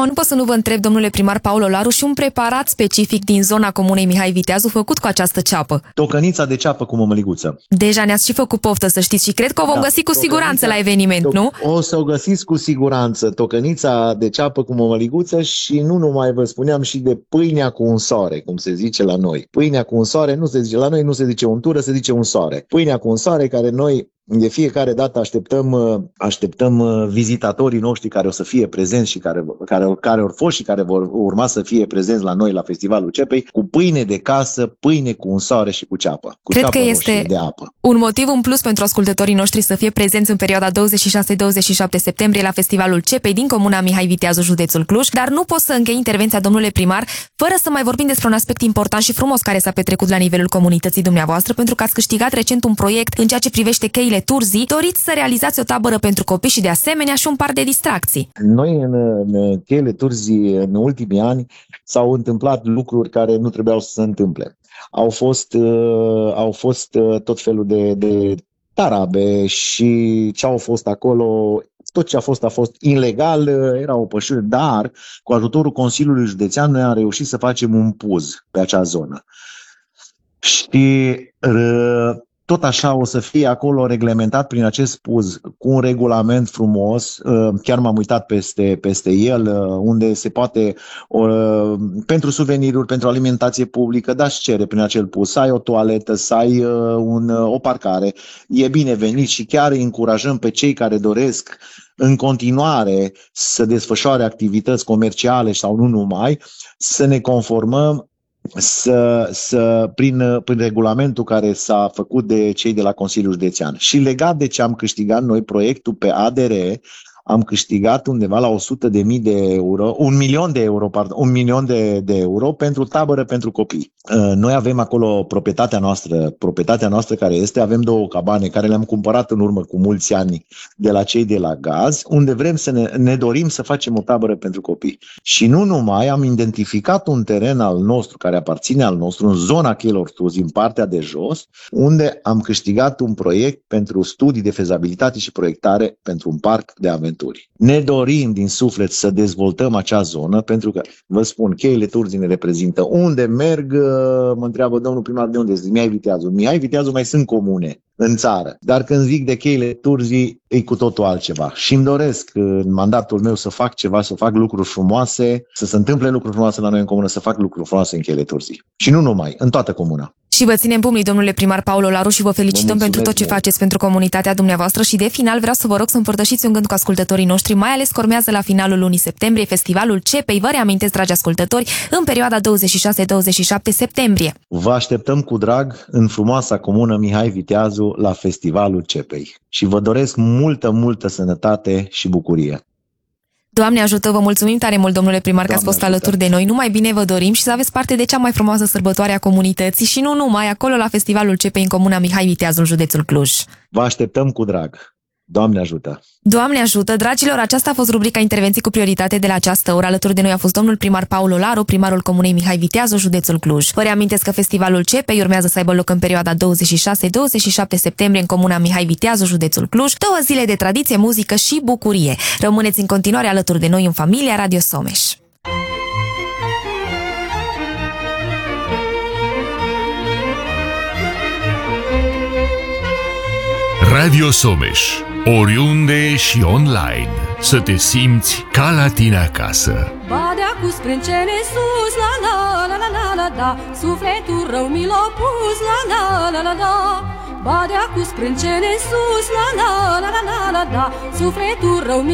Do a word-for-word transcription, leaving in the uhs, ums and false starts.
Acum nu pot să nu vă întreb, domnule primar Paul Olaru, și un preparat specific din zona comunei Mihai Viteazu făcut cu această ceapă. Tocănița de ceapă cu mămăliguță. Deja ne-ați și făcut poftă, să știți, și cred că o vom da, găsi cu siguranță la eveniment, nu? O să o găsiți cu siguranță, tocănița de ceapă cu mămăliguță și nu numai, vă spuneam, și de pâinea cu un soare, cum se zice la noi. Pâinea cu un soare nu se zice la noi, nu se zice untură, se zice un soare. Pâinea cu un soare care noi de fiecare dată așteptăm, așteptăm vizitatorii noștri care o să fie prezenți și care, care, care au fost și care vor urma să fie prezenți la noi la Festivalul Cepei, cu pâine de casă, pâine cu un soare și cu ceapă. Cu Cred ceapă că este de apă. Un motiv în plus pentru ascultătorii noștri să fie prezenți în perioada douăzeci și șase douăzeci și șapte septembrie la Festivalul Cepei din comuna Mihai Viteazu, județul Cluj, dar nu pot să închei intervenția, domnule primar, fără să mai vorbim despre un aspect important și frumos care s-a petrecut la nivelul comunității dumneavoastră, pentru că ați câștigat recent un proiect în ceea ce privește cheile Turzii. Doriți să realizați o tabără pentru copii și de asemenea și un parc de distracții. Noi în, în cheile Turzii în ultimii ani s-au întâmplat lucruri care nu trebuiau să se întâmple. Au fost, uh, au fost uh, tot felul de, de tarabe și ce au fost acolo, tot ce a fost a fost ilegal, era o pășire, dar cu ajutorul Consiliului Județean noi am reușit să facem un puz pe acea zonă. Și uh, tot așa o să fie acolo reglementat prin acest puz cu un regulament frumos, chiar m-am uitat peste, peste el, unde se poate, pentru suveniruri, pentru alimentație publică, da, și cere prin acel puz, să ai o toaletă, să ai un, o parcare, e binevenit și chiar îi încurajăm pe cei care doresc în continuare să desfășoare activități comerciale sau nu numai, să ne conformăm Să, să, prin, prin regulamentul care s-a făcut de cei de la Consiliul Județean. Și legat de ce am câștigat noi proiectul pe A D R, am câștigat undeva la o sută de mii de euro, un milion de euro, pardon, un milion de, de euro pentru tabără pentru copii. Noi avem acolo proprietatea noastră, proprietatea noastră care este, avem două cabane care le-am cumpărat în urmă cu mulți ani de la cei de la Gaz, unde vrem să ne, ne dorim să facem o tabără pentru copii. Și nu numai, am identificat un teren al nostru, care aparține al nostru, în zona cheilor Turzii, în partea de jos, unde am câștigat un proiect pentru studii de fezabilitate și proiectare pentru un parc de aventuri. Ne dorim din suflet să dezvoltăm acea zonă, pentru că, vă spun, cheile Turzii ne reprezintă. Unde merg, mă întreabă domnul primar, de unde? Mihai Viteazu. Mihai Viteazu mai sunt comune în țară, dar când zic de cheile Turzii, e cu totul altceva. Și îmi doresc în mandatul meu să fac ceva, să fac lucruri frumoase, să se întâmple lucruri frumoase la noi în comună, să fac lucruri frumoase în cheile Turzii. Și nu numai, în toată comuna. Și vă ținem pumnii, domnule primar Paul Olaru, și vă felicităm vă pentru tot ce mult. faceți pentru comunitatea dumneavoastră. Și de final vreau să vă rog să împărtășiți un gând cu ascultătorii noștri, mai ales că urmează la finalul lunii septembrie Festivalul Cepei. Vă reamintesc, dragi ascultători, în perioada douăzeci și șase douăzeci și șapte septembrie. Vă așteptăm cu drag în frumoasa comună Mihai Viteazu la Festivalul Cepei. Și vă doresc multă, multă sănătate și bucurie. Doamne ajută, vă mulțumim tare mult, domnule primar, că ați fost ajută. alături de noi. Numai bine vă dorim și să aveți parte de cea mai frumoasă sărbătoare a comunității și nu numai, acolo la Festivalul Cepei în comuna Mihai Viteazu, județul Cluj. Vă așteptăm cu drag. Doamne ajută! Doamne ajută! Dragilor, aceasta a fost rubrica Intervenții cu prioritate de la această oră. Alături de noi a fost domnul primar Paul Olaru, primarul comunei Mihai Viteazu, județul Cluj. Vă reamintesc că Festivalul Cepei urmează să aibă loc în perioada douăzeci și șase douăzeci și șapte septembrie în comuna Mihai Viteazu, județul Cluj. Două zile de tradiție, muzică și bucurie. Rămâneți în continuare alături de noi în familia Radio Someș. Radio Someș, oriunde și online. Să te simți ca la tine acasă. Badea cu sprâncene sus, la la la la la la da. Sufletul rău mi l-a pus, la la la la la. Badea cu sprâncene sus, la la la la la la da. Sufletul rău mi